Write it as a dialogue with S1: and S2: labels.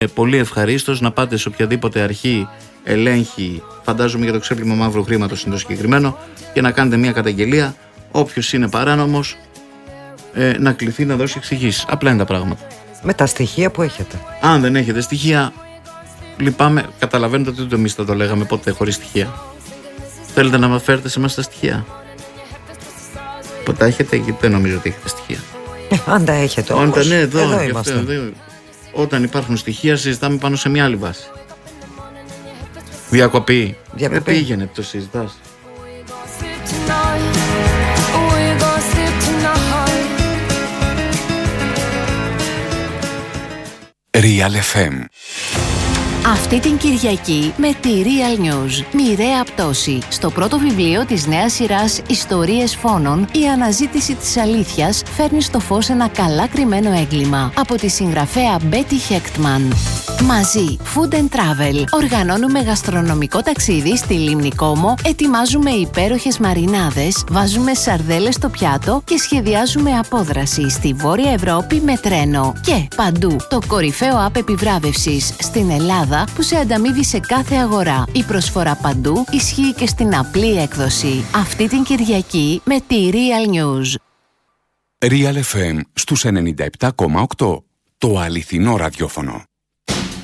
S1: Πολύ ευχαρίστως να πάτε σε οποιαδήποτε αρχή ελέγχει, φαντάζομαι για το ξέπλυμα μαύρου χρήματος είναι το συγκεκριμένο, και να κάνετε μια καταγγελία. Όποιος είναι παράνομος να κληθεί να δώσει εξηγήσεις. Απλά είναι τα πράγματα.
S2: Με τα στοιχεία που έχετε.
S1: Αν δεν έχετε στοιχεία, λυπάμαι. Καταλαβαίνετε ότι ούτε εμείς θα το λέγαμε ποτέ χωρίς στοιχεία. Θέλετε να φέρετε σε εμάς τα στοιχεία? Που τα έχετε, γιατί δεν νομίζω ότι έχετε στοιχεία.
S2: Αν τα έχετε όμως,
S1: Ναι, εδώ
S2: είμαστε.
S1: Όταν υπάρχουν στοιχεία συζητάμε πάνω σε μια άλλη βάση. Διακοπή. Πήγαινε, το συζητάς.
S3: Real FM.
S4: Αυτή την Κυριακή με τη Real News. Μοιραία πτώση. Στο πρώτο βιβλίο της νέας σειράς Ιστορίες Φόνων, η αναζήτηση της αλήθειας φέρνει στο φως ένα καλά κρυμμένο έγκλημα. Από τη συγγραφέα Betty Hechtman. Μαζί, Food and Travel. Οργανώνουμε γαστρονομικό ταξίδι στη Λίμνη Κόμο, ετοιμάζουμε υπέροχες μαρινάδες, βάζουμε σαρδέλες στο πιάτο και σχεδιάζουμε απόδραση στη Βόρεια Ευρώπη με τρένο. Και παντού, το κορυφαίο app επιβράβευσης στην Ελλάδα που σε ανταμείβει σε κάθε αγορά. Η προσφορά παντού ισχύει και στην απλή έκδοση. Αυτή την Κυριακή με τη Real News.
S3: Real FM στους 97,8. Το αληθινό ραδιόφωνο.